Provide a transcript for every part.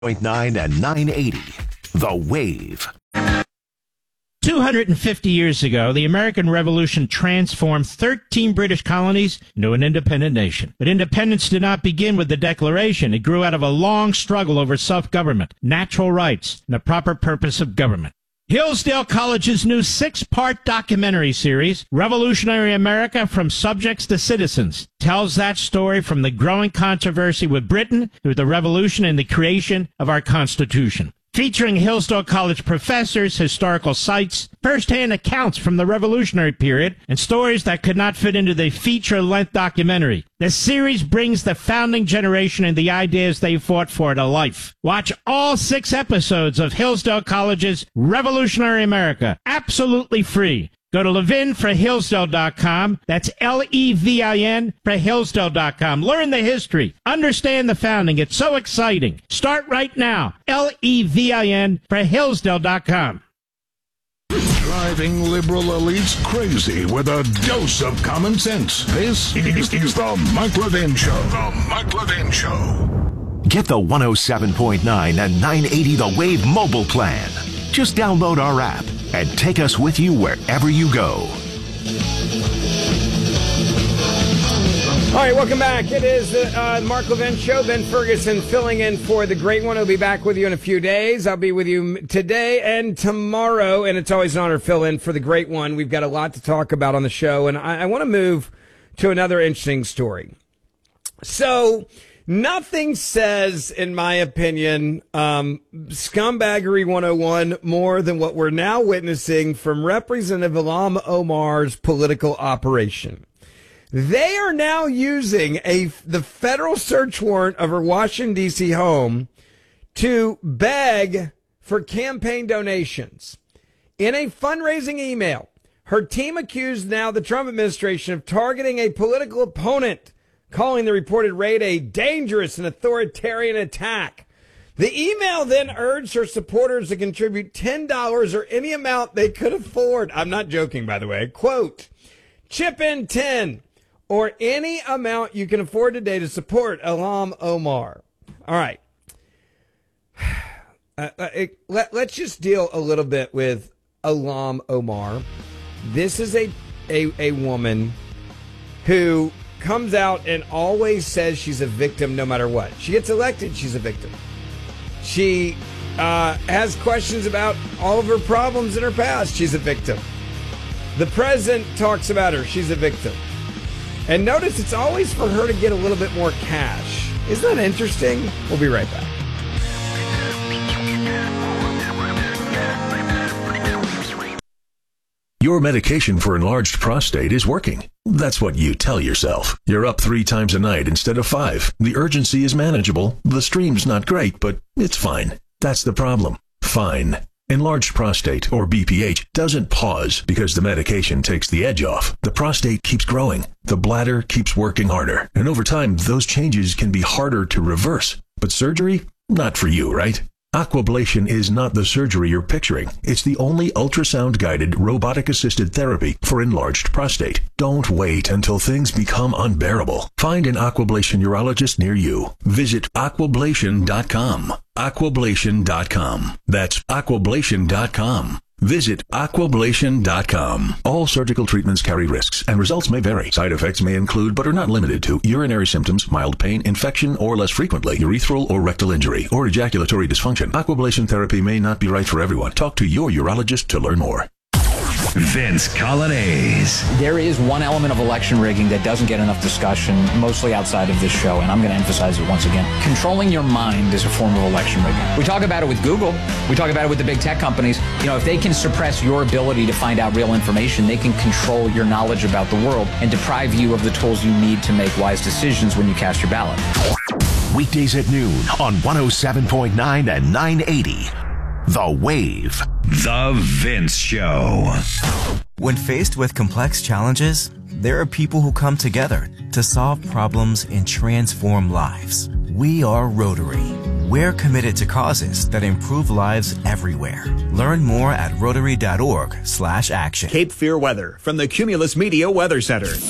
.9 and 980. The Wave. 250 years ago, the American Revolution transformed 13 British colonies into an independent nation. But independence did not begin with the Declaration. It grew out of a long struggle over self-government, natural rights, and the proper purpose of government. Hillsdale College's new 6-part documentary series, Revolutionary America from Subjects to Citizens, tells that story from the growing controversy with Britain through the Revolution and the creation of our Constitution. Featuring Hillsdale College professors, historical sites, first-hand accounts from the Revolutionary period, and stories that could not fit into the feature-length documentary. The series brings the founding generation and the ideas they fought for to life. Watch all 6 episodes of Hillsdale College's Revolutionary America, absolutely free. Go to levinforhillsdale.com. That's Levin for Hillsdale.com. Learn the history. Understand the founding. It's so exciting. Start right now. Levin for Hillsdale.com. Driving liberal elites crazy with a dose of common sense. This is the Mike Levin Show. The Mike Levin Show. Get the 107.9 and 980 The Wave mobile plan. Just download our app and take us with you wherever you go. All right, welcome back. It is the Mark Levin Show. Ben Ferguson filling in for the great one. I'll be back with you in a few days. I'll be with you today and tomorrow, and it's always an honor to fill in for the great one. We've got a lot to talk about on the show, and I want to move to another interesting story. So, nothing says, in my opinion, scumbaggery 101 more than what we're now witnessing from Representative Ilhan Omar's political operation. They are now using the federal search warrant of her Washington, D.C. home to beg for campaign donations. In a fundraising email, her team accused now the Trump administration of targeting a political opponent, calling the reported raid a dangerous and authoritarian attack. The email then urged her supporters to contribute $10 or any amount they could afford. I'm not joking, by the way. Quote, chip in 10 or any amount you can afford today to support Ilhan Omar. All right. Let's just deal a little bit with Ilhan Omar. This is a woman who comes out and always says she's a victim no matter what. She gets elected, she's a victim. She has questions about all of her problems in her past. She's a victim. The president talks about her. She's a victim. And notice it's always for her to get a little bit more cash. Isn't that interesting? We'll be right back. Your medication for enlarged prostate is working. That's what you tell yourself. You're up 3 times a night instead of 5. The urgency is manageable. The stream's not great, but it's fine. That's the problem. Fine. Enlarged prostate, or BPH, doesn't pause because the medication takes the edge off. The prostate keeps growing. The bladder keeps working harder. And over time, those changes can be harder to reverse. But surgery? Not for you, right? Aquablation is not the surgery you're picturing. It's the only ultrasound-guided, robotic-assisted therapy for enlarged prostate. Don't wait until things become unbearable. Find an Aquablation urologist near you. Visit aquablation.com. Aquablation.com. That's aquablation.com. Visit aquablation.com. All surgical treatments carry risks, and results may vary. Side effects may include, but are not limited to, urinary symptoms, mild pain, infection, or less frequently, urethral or rectal injury, or ejaculatory dysfunction. Aquablation therapy may not be right for everyone. Talk to your urologist to learn more. Vince Coglianese. There is one element of election rigging that doesn't get enough discussion, mostly outside of this show, and I'm going to emphasize it once again. Controlling your mind is a form of election rigging. We talk about it with Google. We talk about it with the big tech companies. You know, if they can suppress your ability to find out real information, they can control your knowledge about the world and deprive you of the tools you need to make wise decisions when you cast your ballot. Weekdays at noon on 107.9 and 980. The Wave. The Vince Show. When faced with complex challenges, there are people who come together to solve problems and transform lives. We are Rotary. We're committed to causes that improve lives everywhere. Learn more at Rotary.org/action. Cape Fear weather from the Cumulus Media Weather Center.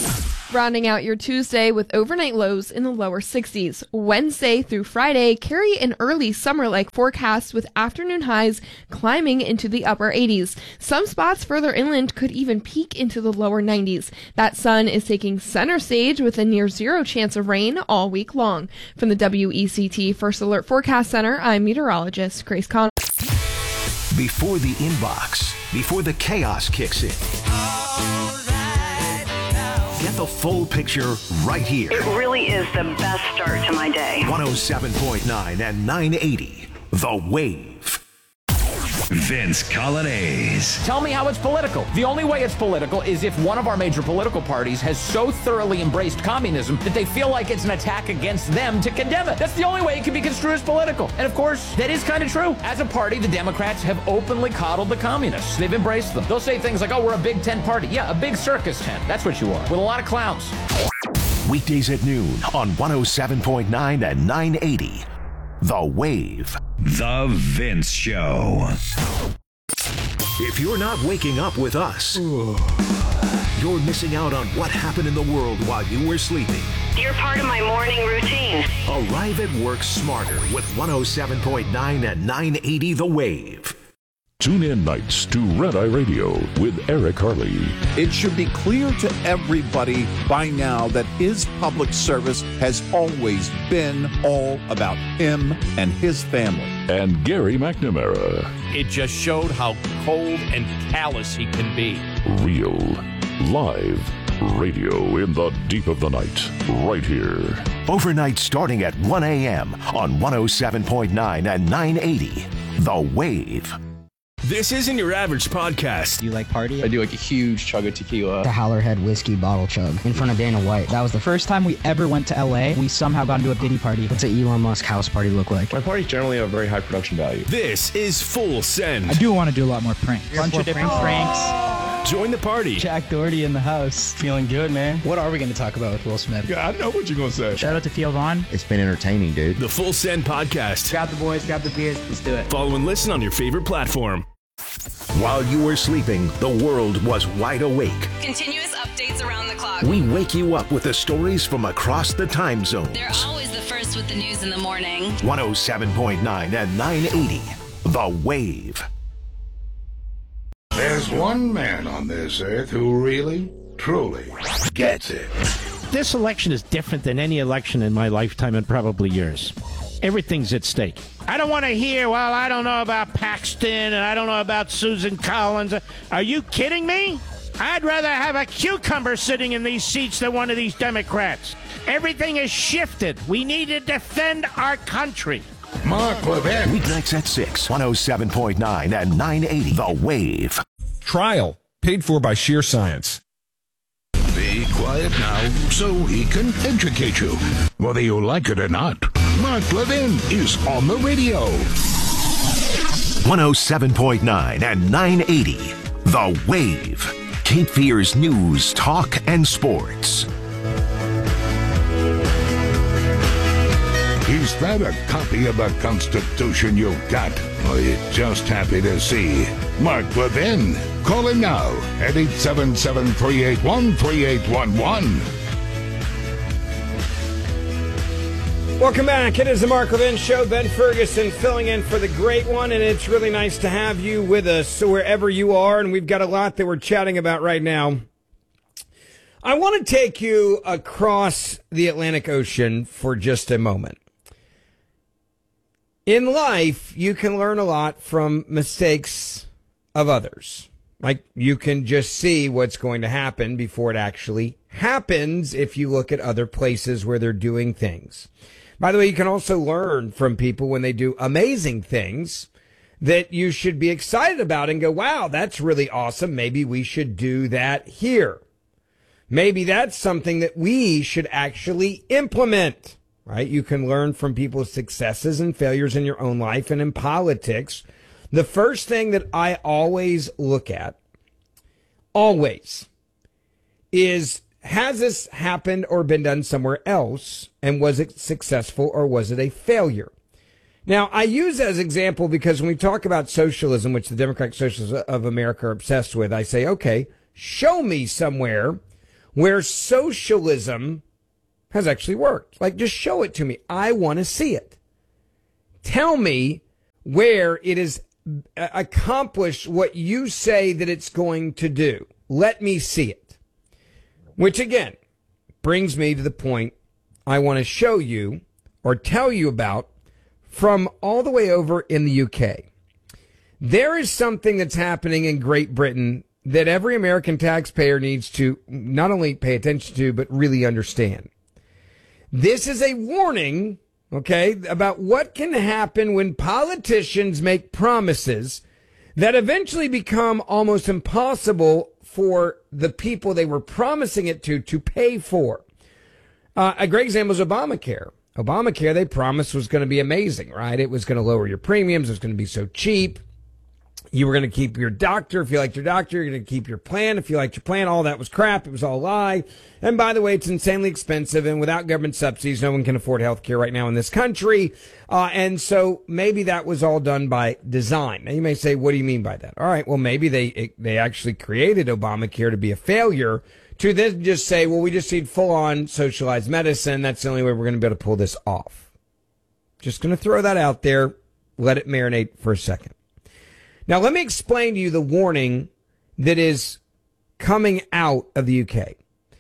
Rounding out your Tuesday with overnight lows in the lower 60s. Wednesday through Friday carry an early summer-like forecast with afternoon highs climbing into the upper 80s. Some spots further inland could even peak into the lower 90s. That sun is taking center stage with a near zero chance of rain all week long. From the WECT First Alert Forecast Center, I'm meteorologist Grace Connor. Before the inbox, before the chaos kicks in. Get the full picture right here. It really is the best start to my day. 107.9 and 980, The Wave. Vince Coglianese. Tell me how it's political. The only way it's political is if one of our major political parties has so thoroughly embraced communism that they feel like it's an attack against them to condemn it. That's the only way it can be construed as political. And of course, that is kind of true. As a party, the Democrats have openly coddled the communists. They've embraced them. They'll say things like, oh, we're a big tent party. Yeah, a big circus tent. That's what you are, with a lot of clowns. Weekdays at noon on 107.9 and 980, The Wave. The Vince Show. If you're not waking up with us, you're missing out on what happened in the world while you were sleeping. You're part of my morning routine. Arrive at work smarter with 107.9 and 980 The Wave. Tune in nights to Red Eye Radio with Eric Harley. It should be clear to everybody by now that his public service has always been all about him and his family. And Gary McNamara. It just showed how cold and callous he can be. Real, live radio in the deep of the night, right here. Overnight starting at 1 a.m. on 107.9 and 980, The Wave. This isn't your average podcast. Do you like party? I do like a huge chug of tequila. The Howlerhead whiskey bottle chug in front of Dana White. That was the first time we ever went to LA. We somehow got into a Diddy party. What's an Elon Musk house party look like? My parties generally have very high production value. This is Full Send. I do want to do a lot more pranks. Bunch of different pranks. Join the party. Jack Doherty in the house. Feeling good, man. What are we going to talk about with Will Smith? Yeah, I know what you're going to say. Shout out to Theo Vaughn. It's been entertaining, dude. The Full Send podcast. Grab the boys, grab the beers. Let's do it. Follow and listen on your favorite platform. While you were sleeping, the world was wide awake. Continuous updates around the clock. We wake you up with the stories from across the time zones. They're always the first with the news in the morning. 107.9 and 980, The Wave. There's one man on this earth who really, truly gets it. This election is different than any election in my lifetime and probably yours. Everything's at stake. I don't want to hear, well, I don't know about Paxton and I don't know about Susan Collins. Are you kidding me? I'd rather have a cucumber sitting in these seats than one of these Democrats. Everything is shifted. We need to defend our country. Mark Levin. Weeknights at 6, 107.9 and 980, The Wave. Trial, paid for by Sheer Science. Be quiet now so he can educate you. Whether you like it or not, Mark Levin is on the radio. 107.9 and 980, The Wave. Cape Fear's news, talk, and sports. Is that a copy of the Constitution you've got? Or are you just happy to see Mark Levin? Call him now at 877-381-3811. Welcome back. It is the Mark Levin Show. Ben Ferguson filling in for the great one, and it's really nice to have you with us wherever you are, and we've got a lot that we're chatting about right now. I want to take you across the Atlantic Ocean for just a moment. In life, you can learn a lot from mistakes of others. Like, you can just see what's going to happen before it actually happens if you look at other places where they're doing things. By the way, you can also learn from people when they do amazing things that you should be excited about and go, wow, that's really awesome. Maybe we should do that here. Maybe that's something that we should actually implement, right? You can learn from people's successes and failures in your own life and in politics. The first thing that I always look at, always, is, has this happened or been done somewhere else? And was it successful or was it a failure? Now, I use that as an example because when we talk about socialism, which the Democratic Socialists of America are obsessed with, I say, okay, show me somewhere where socialism has actually worked. Like, just show it to me. I want to see it. Tell me where it has accomplished what you say that it's going to do. Let me see it. Which, again, brings me to the point I want to show you or tell you about from all the way over in the UK. There is something that's happening in Great Britain that every American taxpayer needs to not only pay attention to, but really understand. This is a warning, okay, about what can happen when politicians make promises that eventually become almost impossible for the people they were promising it to pay for. A great example is Obamacare. Obamacare, they promised was going to be amazing, right? It was going to lower your premiums. It was going to be so cheap. You were going to keep your doctor if you liked your doctor. You're going to keep your plan if you liked your plan. All that was crap. It was all a lie. And by the way, it's insanely expensive. And without government subsidies, no one can afford health care right now in this country. And so maybe that was all done by design. Now you may say, what do you mean by that? All right, well, maybe they actually created Obamacare to be a failure, to then just say, well, we just need full-on socialized medicine. That's the only way we're going to be able to pull this off. Just going to throw that out there. Let it marinate for a second. Now, let me explain to you the warning that is coming out of the UK.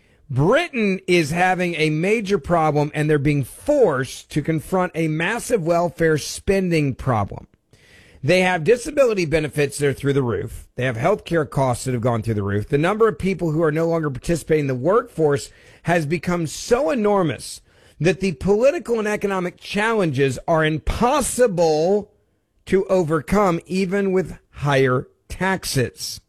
Britain is having a major problem, and they're being forced to confront a massive welfare spending problem. They have disability benefits that are through the roof. They have health care costs that have gone through the roof. The number of people who are no longer participating in the workforce has become so enormous that the political and economic challenges are impossible to overcome, even with higher taxes.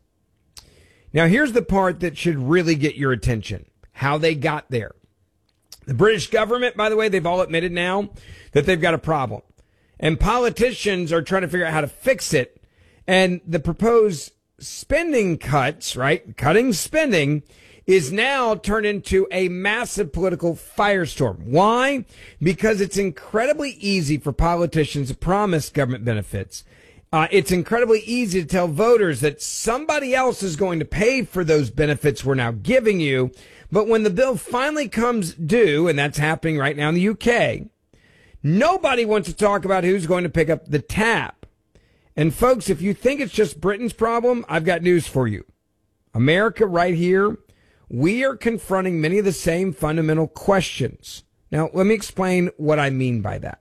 Now, here's the part that should really get your attention, how they got there. The British government, by the way, they've all admitted now that they've got a problem. And politicians are trying to figure out how to fix it. And the proposed spending cuts, right, cutting spending, is now turned into a massive political firestorm. Why? Because it's incredibly easy for politicians to promise government benefits. It's incredibly easy to tell voters that somebody else is going to pay for those benefits we're now giving you. But when the bill finally comes due, and that's happening right now in the UK, nobody wants to talk about who's going to pick up the tab. And folks, if you think it's just Britain's problem, I've got news for you. America right here, we are confronting many of the same fundamental questions. Now, let me explain what I mean by that.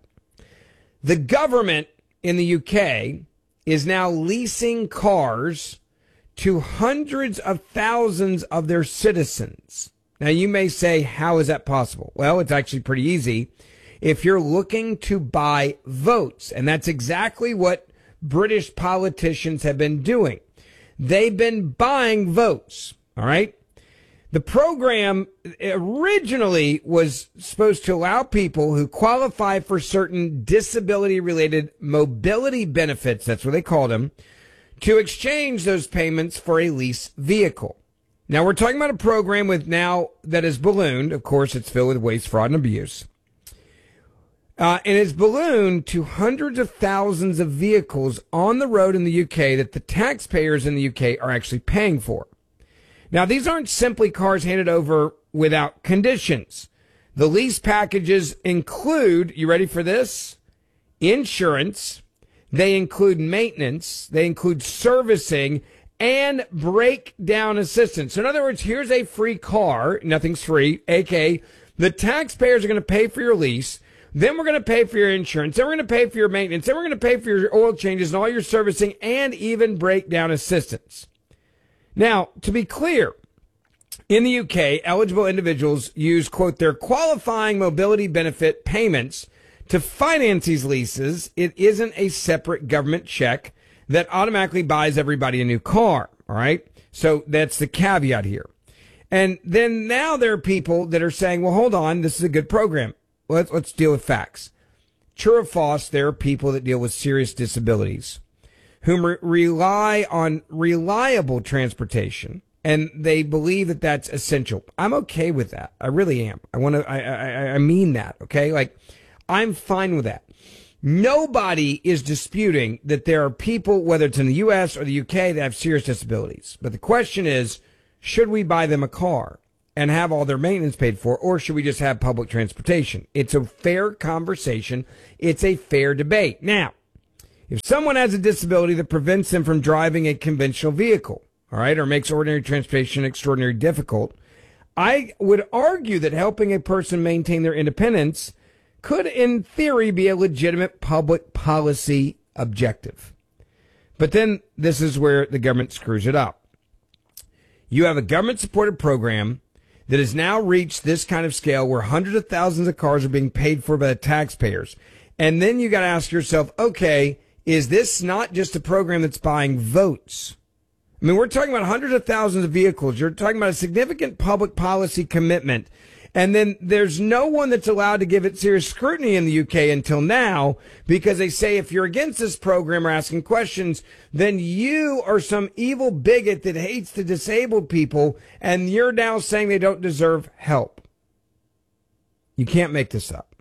The government in the UK is now leasing cars to hundreds of thousands of their citizens. Now, you may say, how is that possible? Well, it's actually pretty easy. If you're looking to buy votes, and that's exactly what British politicians have been doing. They've been buying votes, all right? The program originally was supposed to allow people who qualify for certain disability-related mobility benefits, that's what they called them, to exchange those payments for a lease vehicle. Now, we're talking about a program that is ballooned. Of course, it's filled with waste, fraud, and abuse. And it's ballooned to hundreds of thousands of vehicles on the road in the UK that the taxpayers in the UK are actually paying for. Now, these aren't simply cars handed over without conditions. The lease packages include, you ready for this? Insurance. They include maintenance. They include servicing and breakdown assistance. So in other words, here's a free car. Nothing's free. aka the taxpayers are going to pay for your lease. Then we're going to pay for your insurance. Then we're going to pay for your maintenance. Then we're going to pay for your oil changes and all your servicing and even breakdown assistance. Now, to be clear, in the UK, eligible individuals use, quote, their qualifying mobility benefit payments to finance these leases. It isn't a separate government check that automatically buys everybody a new car, all right? So that's the caveat here. And then now there are people that are saying, well, hold on, this is a good program. Let's deal with facts. True or false, there are people that deal with serious disabilities who rely on reliable transportation, and they believe that that's essential. I'm okay with that. I really am. I mean that, okay? Like, I'm fine with that. Nobody is disputing that there are people, whether it's in the U.S. or the U.K., that have serious disabilities. But the question is, should we buy them a car? and have all their maintenance paid for, or should we just have public transportation? It's a fair conversation. It's a fair debate. Now, if someone has a disability that prevents them from driving a conventional vehicle, all right, or makes ordinary transportation extraordinarily difficult, I would argue that helping a person maintain their independence could, in theory, be a legitimate public policy objective. But then this is where the government screws it up. You have a government-supported program that has now reached this kind of scale where hundreds of thousands of cars are being paid for by the taxpayers. And then you got to ask yourself, okay, is this not just a program that's buying votes? I mean, we're talking about hundreds of thousands of vehicles. You're talking about a significant public policy commitment. And then there's no one that's allowed to give it serious scrutiny in the UK until now, because they say if you're against this program or asking questions, then you are some evil bigot that hates the disabled people, and you're now saying they don't deserve help. You can't make this up.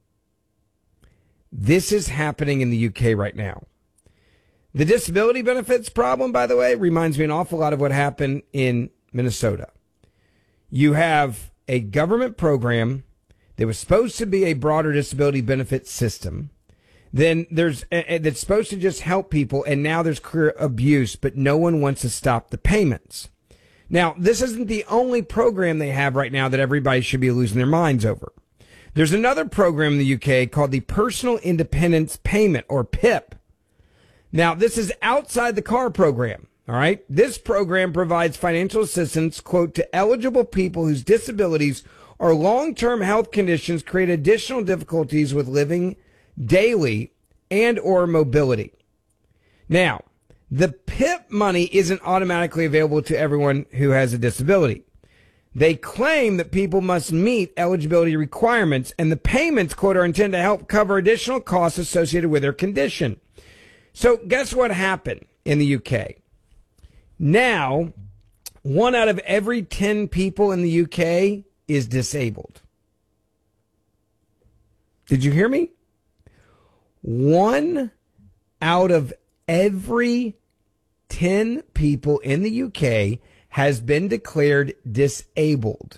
This is happening in the UK right now. The disability benefits problem, by the way, reminds me an awful lot of what happened in Minnesota. You have a government program that was supposed to be a broader disability benefit system. Then that's supposed to just help people, and now there's clear abuse, but no one wants to stop the payments. Now, this isn't the only program they have right now that everybody should be losing their minds over. There's another program in the UK called the Personal Independence Payment, or PIP. Now, this is outside the car program. All right. This program provides financial assistance, quote, to eligible people whose disabilities or long-term health conditions create additional difficulties with living daily and or mobility. Now, the PIP money isn't automatically available to everyone who has a disability. They claim that people must meet eligibility requirements, and the payments, quote, are intended to help cover additional costs associated with their condition. So guess what happened in the UK? Now, 1 out of every 10 people in the UK is disabled. Did you hear me? 1 out of every 10 people in the UK has been declared disabled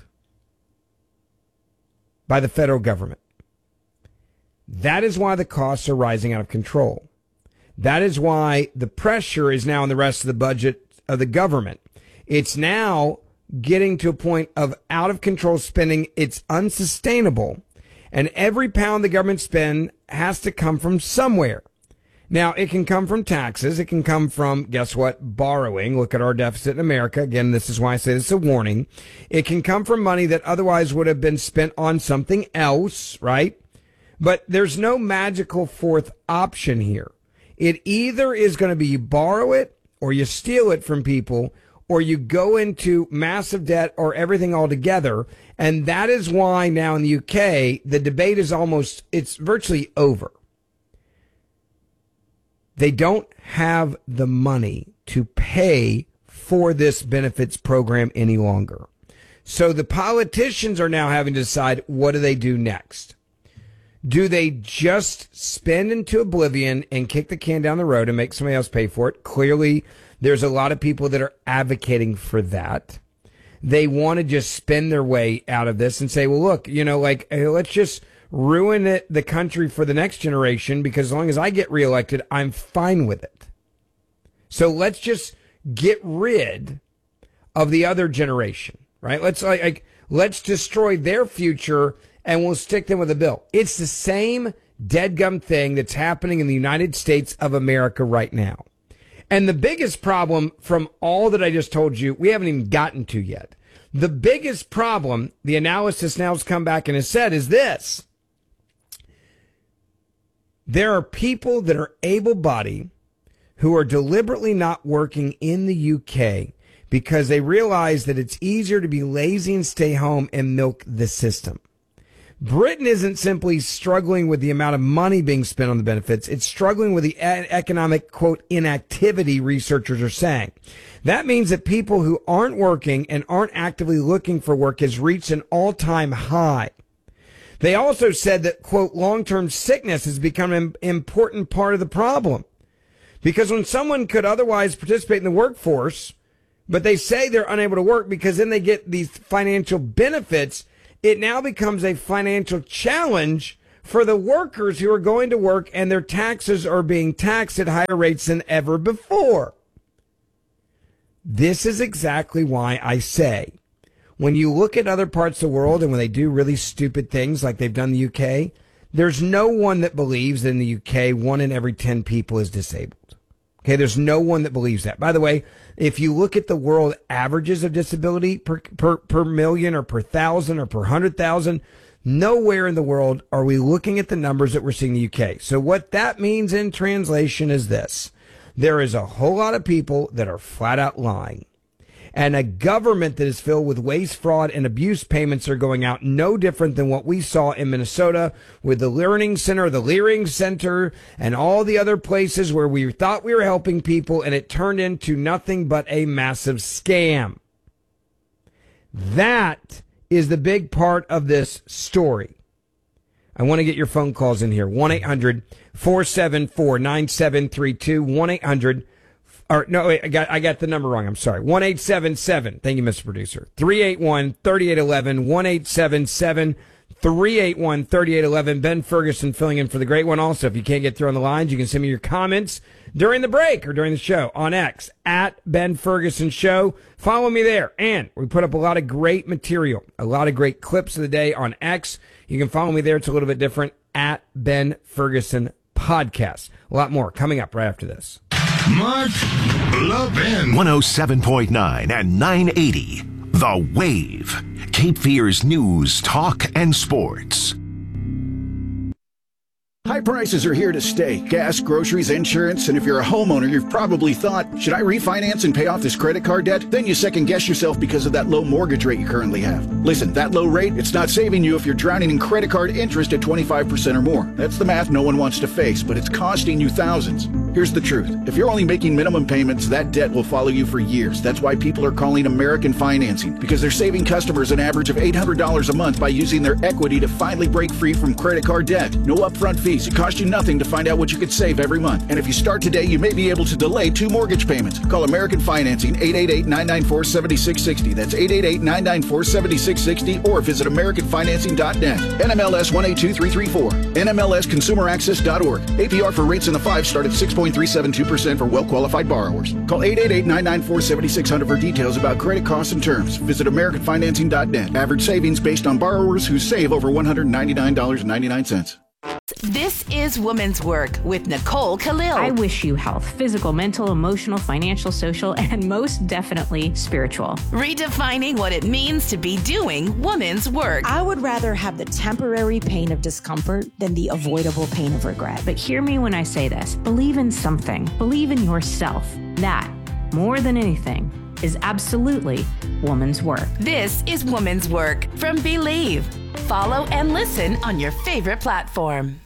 by the federal government. That is why the costs are rising out of control. That is why the pressure is now on the rest of the budget of the government. It's now getting to a point of out of control spending. It's unsustainable. And every pound the government spends has to come from somewhere. Now, it can come from taxes. It can come from, guess what, borrowing. Look at our deficit in America. Again, this is why I say this is a warning. It can come from money that otherwise would have been spent on something else, right? But there's no magical fourth option here. It either is going to be you borrow it, or you steal it from people, or you go into massive debt, or everything altogether. And that is why now in the UK, the debate is it's virtually over. They don't have the money to pay for this benefits program any longer. So the politicians are now having to decide, what do they do next? Do they just spend into oblivion and kick the can down the road and make somebody else pay for it? Clearly, there's a lot of people that are advocating for that. They want to just spend their way out of this and say, well, look, let's just ruin the country for the next generation, because as long as I get reelected, I'm fine with it. So let's just get rid of the other generation, right? Let's destroy their future, and we'll stick them with a bill. It's the same deadgum thing that's happening in the United States of America right now. And the biggest problem from all that I just told you, we haven't even gotten to yet. The biggest problem, the analysis now has come back and has said, is this. There are people that are able-bodied who are deliberately not working in the UK because they realize that it's easier to be lazy and stay home and milk the system. Britain isn't simply struggling with the amount of money being spent on the benefits. It's struggling with the economic, quote, inactivity, researchers are saying. That means that people who aren't working and aren't actively looking for work has reached an all-time high. They also said that, quote, long-term sickness has become an important part of the problem. Because when someone could otherwise participate in the workforce, But they say they're unable to work because then they get these financial benefits. It now becomes a financial challenge for the workers who are going to work, and their taxes are being taxed at higher rates than ever before. This is exactly why I say, when you look at other parts of the world and when they do really stupid things like they've done in the UK, there's no one that believes that in the UK 1 in every 10 people is disabled. Okay, there's no one that believes that. By the way, if you look at the world averages of disability per million or per thousand or per 100,000, nowhere in the world are we looking at the numbers that we're seeing in the UK. So what that means in translation is this. There is a whole lot of people that are flat out lying. And a government that is filled with waste, fraud, and abuse payments are going out no different than what we saw in Minnesota with the Learning Center, the Leering Center, and all the other places where we thought we were helping people, and it turned into nothing but a massive scam. That is the big part of this story. I want to get your phone calls in here. 1-800-474-9732. 1-800 Or no, wait, I got the number wrong. I'm sorry. 1-877. Thank you, Mr. Producer. 381-3811. 1-877-381-3811. Ben Ferguson filling in for the great one. Also, if you can't get through on the lines, you can send me your comments during the break or during the show on X at Ben Ferguson Show. Follow me there. And we put up a lot of great material, a lot of great clips of the day on X. You can follow me there. It's a little bit different at Ben Ferguson Podcast. A lot more coming up right after this. Mark Levin. 107.9 and 980. The Wave. Cape Fear's news, talk, and sports. High prices are here to stay. Gas, groceries, insurance, and if you're a homeowner, you've probably thought, should I refinance and pay off this credit card debt? Then you second guess yourself because of that low mortgage rate you currently have. Listen, that low rate, it's not saving you if you're drowning in credit card interest at 25% or more. That's the math no one wants to face, but it's costing you thousands. Here's the truth. If you're only making minimum payments, that debt will follow you for years. That's why people are calling American Financing, because they're saving customers an average of $800 a month by using their equity to finally break free from credit card debt. No upfront fees. It costs you nothing to find out what you could save every month. And if you start today, you may be able to delay 2 mortgage payments. Call American Financing, 888-994-7660. That's 888-994-7660, or visit AmericanFinancing.net. NMLS 182334. NMLSConsumerAccess.org. APR for rates in the 5 start at 6.372% for well-qualified borrowers. Call 888-994-7600 for details about credit costs and terms. Visit AmericanFinancing.net. Average savings based on borrowers who save over $199.99. This is Women's Work with Nicole Khalil. I wish you health, physical, mental, emotional, financial, social, and most definitely spiritual. Redefining what it means to be doing women's work. I would rather have the temporary pain of discomfort than the avoidable pain of regret. But hear me when I say this. Believe in something. Believe in yourself. That, more than anything, is absolutely woman's work. This is Woman's Work from Believe. Follow and listen on your favorite platform.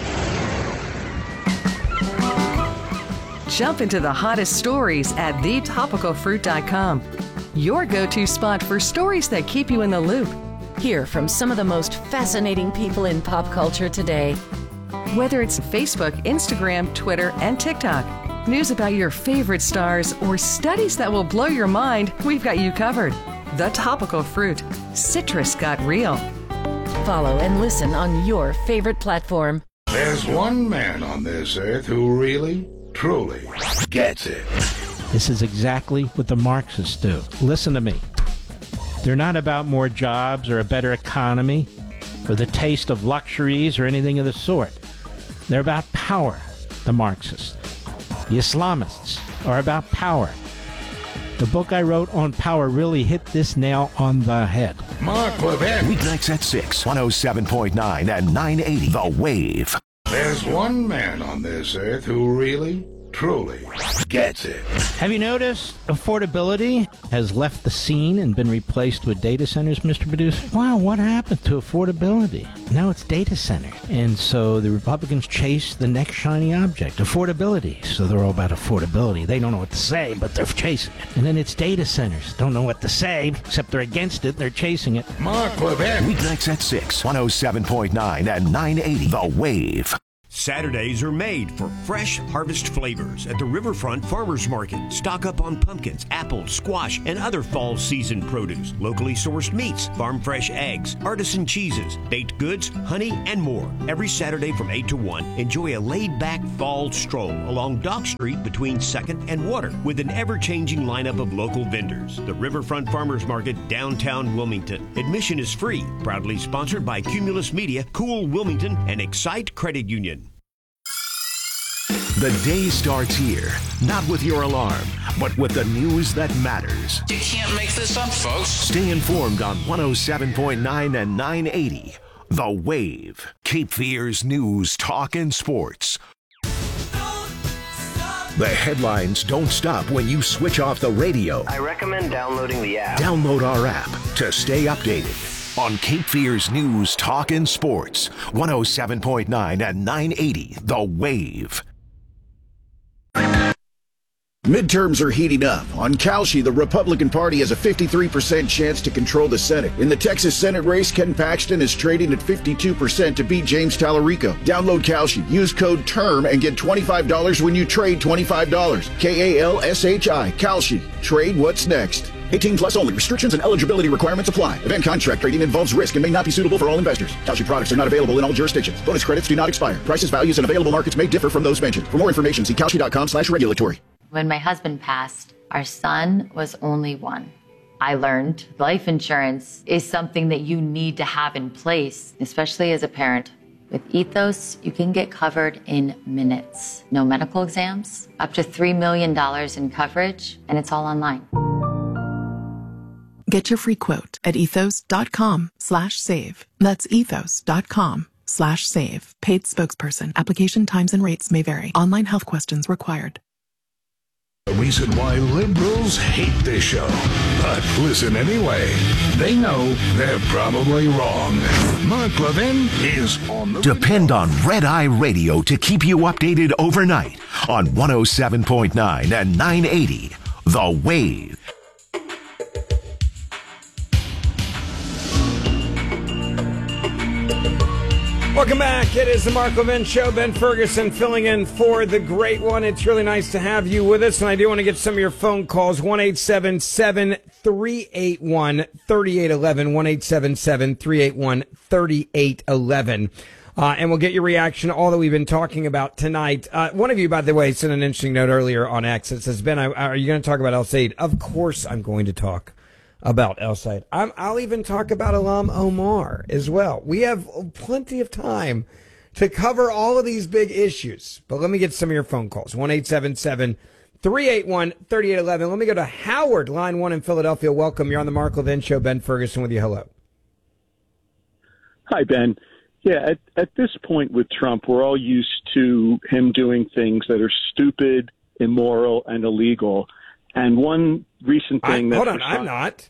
Jump into the hottest stories at thetopicalfruit.com. Your go-to spot for stories that keep you in the loop. Hear from some of the most fascinating people in pop culture today. Whether it's Facebook, Instagram, Twitter, and TikTok, news about your favorite stars, or studies that will blow your mind, we've got you covered. The Topical Fruit. Citrus got real. Follow and listen on your favorite platform. There's one man on this earth who really, truly gets it. This is exactly what the Marxists do. Listen to me. They're not about more jobs or a better economy or the taste of luxuries or anything of the sort. They're about power, the Marxists. The Islamists are about power. The book I wrote on power really hit this nail on the head. Mark Levin. Weeknights at 6, 107.9 and 980. The Wave. There's one man on this earth who really, truly gets it. Have you noticed affordability has left the scene and been replaced with data centers, Mr. Producer? Wow, what happened to affordability? Now it's data center. And so the Republicans chase the next shiny object, affordability. So they're all about affordability. They don't know what to say, but they're chasing it. And then it's data centers. Don't know what to say, except they're against it. They're chasing it. Mark Levin. Weeknights at 6, 107.9 and 980. The Wave. Saturdays are made for fresh harvest flavors at the Riverfront Farmers Market. Stock up on pumpkins, apples, squash, and other fall season produce. Locally sourced meats, farm fresh eggs, artisan cheeses, baked goods, honey, and more. Every Saturday from 8 to 1, enjoy a laid-back fall stroll along Dock Street between 2nd and Water with an ever-changing lineup of local vendors. The Riverfront Farmers Market, downtown Wilmington. Admission is free. Proudly sponsored by Cumulus Media, Cool Wilmington, and Excite Credit Union. The day starts here, not with your alarm, but with the news that matters. You can't make this up, folks. Stay informed on 107.9 and 980. The Wave. Cape Fear's news, talk, and sports. The headlines don't stop when you switch off the radio. I recommend downloading the app. Download our app to stay updated. On Cape Fear's news, talk, and sports. 107.9 and 980. The Wave. Midterms are heating up. On Kalshi, the Republican Party has a 53% chance to control the Senate. In the Texas Senate race, Ken Paxton is trading at 52% to beat James Tallarico. Download Kalshi, use code TERM, and get $25 when you trade $25. Kalshi. Kalshi. Trade what's next. 18 plus only. Restrictions and eligibility requirements apply. Event contract trading involves risk and may not be suitable for all investors. Kalshi products are not available in all jurisdictions. Bonus credits do not expire. Prices, values, and available markets may differ from those mentioned. For more information, see kalshi.com/regulatory. When my husband passed, our son was only one. I learned life insurance is something that you need to have in place, especially as a parent. With Ethos, you can get covered in minutes. No medical exams, up to $3 million in coverage, and it's all online. Get your free quote at ethos.com/save. That's ethos.com/save. Paid spokesperson. Application times and rates may vary. Online health questions required. The reason why liberals hate this show. But listen anyway. They know they're probably wrong. Mark Levin is on the Depend on Red Eye Radio to keep you updated overnight on 107.9 and 980. The Wave. Welcome back. It is the Mark Levin Show. Ben Ferguson filling in for the great one. It's really nice to have you with us, and I do want to get some of your phone calls. 1-877-381-3811, 1-877-381-3811. And we'll get your reaction to all that we've been talking about tonight. One of you, by the way, sent an interesting note earlier on X. It says, Ben, are you going to talk about El Said? Of course I'm going to talk about El Said. I'll even talk about Ilham Omar as well. We have plenty of time to cover all of these big issues. But let me get some of your phone calls. 1-877-381-3811. Let me go to Howard, line 1 in Philadelphia. Welcome. You're on the Mark Levin Show. Ben Ferguson with you. Hello. Hi, Ben. Yeah, at this point with Trump, we're all used to him doing things that are stupid, immoral, and illegal. And one recent thing hold on, I'm not.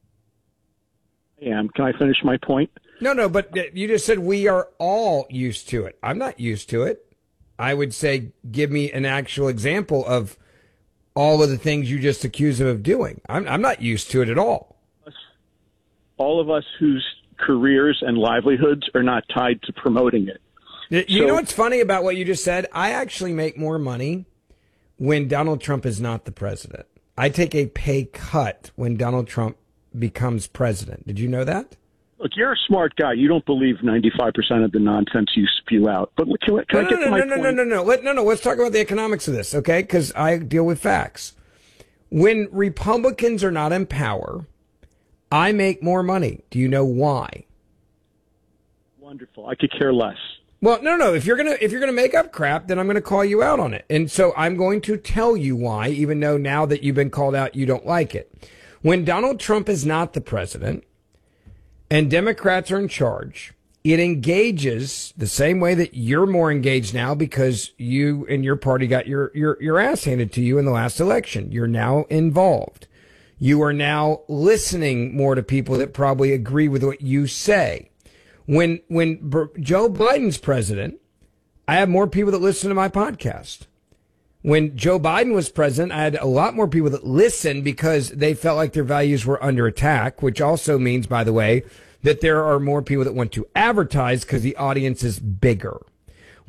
I am. Can I finish my point? No, but you just said we are all used to it. I'm not used to it. I would say give me an actual example of all of the things you just accuse him of doing. I'm not used to it at all. All of us whose careers and livelihoods are not tied to promoting it. You know what's funny about what you just said? I actually make more money when Donald Trump is not the president. I take a pay cut when Donald Trump becomes president. Did you know that? Look, you're a smart guy. You don't believe 95% of the nonsense you spew out. But can I get to my point? No. Let's talk about the economics of this, okay? Because I deal with facts. When Republicans are not in power, I make more money. Do you know why? Wonderful. I could care less. Well, no. If you're gonna make up crap, then I'm gonna call you out on it. And so I'm going to tell you why, even though now that you've been called out, you don't like it. When Donald Trump is not the president and Democrats are in charge, it engages the same way that you're more engaged now because you and your party got your ass handed to you in the last election. You're now involved. You are now listening more to people that probably agree with what you say. When Joe Biden's president, I have more people that listen to my podcast. When Joe Biden was president, I had a lot more people that listened because they felt like their values were under attack, which also means, by the way, that there are more people that want to advertise because the audience is bigger.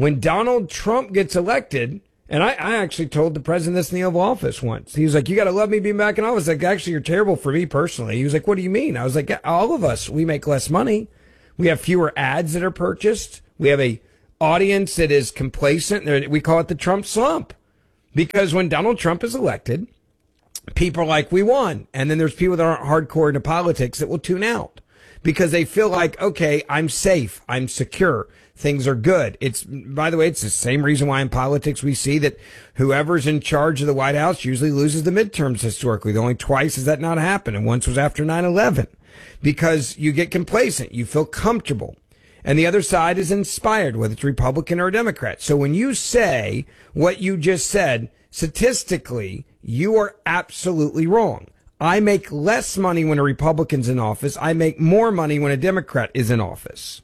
When Donald Trump gets elected, and I actually told the president this in the Oval Office once. He was like, you got to love me being back in office. Like, actually, you're terrible for me personally. He was like, what do you mean? I was like, all of us, we make less money. We have fewer ads that are purchased. We have a audience that is complacent. We call it the Trump slump. Because when Donald Trump is elected, people are like, we won. And then there's people that aren't hardcore into politics that will tune out because they feel like, okay, I'm safe. I'm secure. Things are good. By the way, it's the same reason why in politics we see that whoever's in charge of the White House usually loses the midterms historically. The only twice has that not happened. And once was after 9/11 because you get complacent. You feel comfortable. And the other side is inspired, whether it's Republican or Democrat. So when you say what you just said, statistically, you are absolutely wrong. I make less money when a Republican's in office. I make more money when a Democrat is in office.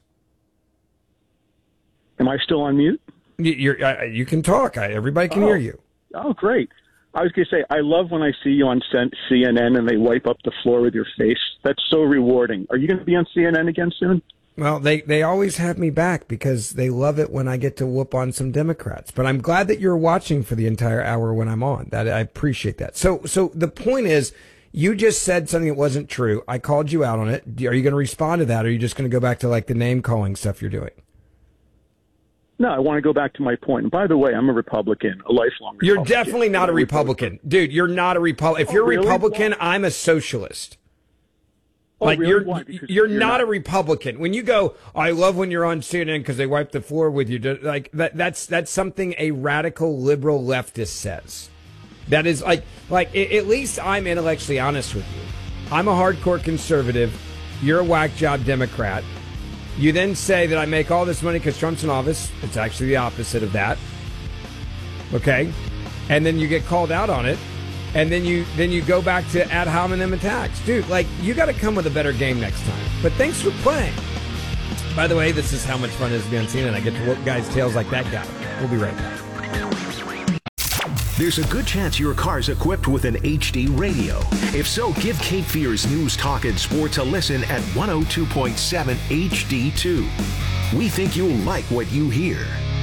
Am I still on mute? You can talk. Everybody can hear you. Oh, great. I was going to say, I love when I see you on CNN and they wipe up the floor with your face. That's so rewarding. Are you going to be on CNN again soon? Well, they always have me back because they love it when I get to whoop on some Democrats. But I'm glad that you're watching for the entire hour when I'm on. That I appreciate that. So the point is, you just said something that wasn't true. I called you out on it. Are you going to respond to that, or are you just going to go back to like the name calling stuff you're doing? No, I want to go back to my point. And by the way, I'm a Republican, a lifelong Republican. You're definitely not a Republican. Dude, you're not a Republican. If you're a Republican, I'm a socialist. Like really? you're not a Republican. When you go, I love when you're on CNN because they wipe the floor with you. Like that's something a radical liberal leftist says. That is like at least I'm intellectually honest with you. I'm a hardcore conservative. You're a whack job Democrat. You then say that I make all this money because Trump's in office. It's actually the opposite of that. Okay, and then you get called out on it. And then you go back to ad hominem attacks. Dude, like, you got to come with a better game next time. But thanks for playing. By the way, this is how much fun it is to be on CNN. I get to whoop guys' tails like that guy. We'll be right back. There's a good chance your car's equipped with an HD radio. If so, give Cape Fear's News, Talk, and Sports a listen at 102.7 HD2. We think you'll like what you hear.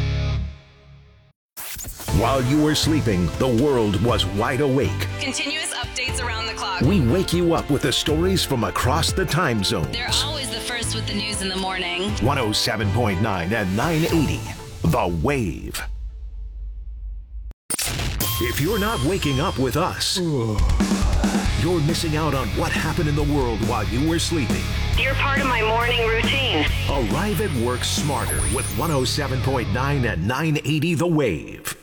While you were sleeping, the world was wide awake. Continuous updates around the clock. We wake you up with the stories from across the time zones. They're always the first with the news in the morning. 107.9 and 980, The Wave. If you're not waking up with us, you're missing out on what happened in the world while you were sleeping. You're part of my morning routine. Arrive at work smarter with 107.9 and 980, The Wave.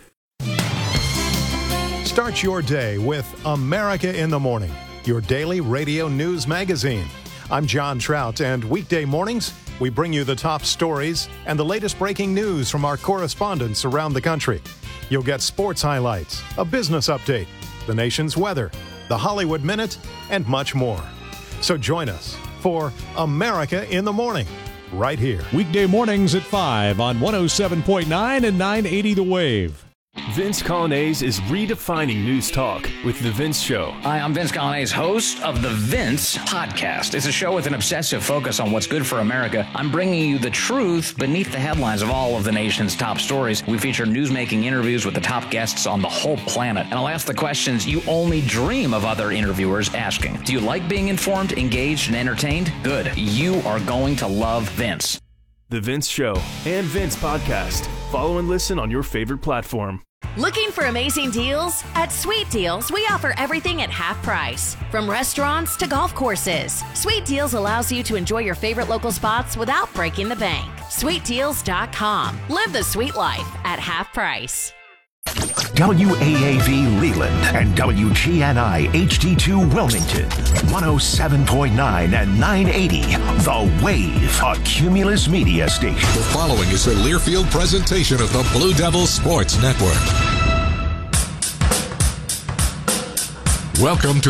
Start your day with America in the Morning, your daily radio news magazine. I'm John Trout, and weekday mornings, we bring you the top stories and the latest breaking news from our correspondents around the country. You'll get sports highlights, a business update, the nation's weather, the Hollywood Minute, and much more. So join us for America in the Morning, right here. Weekday mornings at 5 on 107.9 and 980 The Wave. Vince Colonnese is redefining news talk with The Vince Show. Hi, I'm Vince Colonnese, host of The Vince Podcast. It's a show with an obsessive focus on what's good for America. I'm bringing you the truth beneath the headlines of all of the nation's top stories. We feature newsmaking interviews with the top guests on the whole planet. And I'll ask the questions you only dream of other interviewers asking. Do you like being informed, engaged, and entertained? Good. You are going to love Vince. The Vince Show and Vince Podcast. Follow and listen on your favorite platform. Looking for amazing deals? At Sweet Deals, we offer everything at half price. From restaurants to golf courses, Sweet Deals allows you to enjoy your favorite local spots without breaking the bank. SweetDeals.com. Live the sweet life at half price. WAAV Leland and WGNI HD2 Wilmington, 107.9 and 980, The Wave, a Cumulus Media station. The following is a Learfield presentation of the Blue Devils Sports Network. Welcome to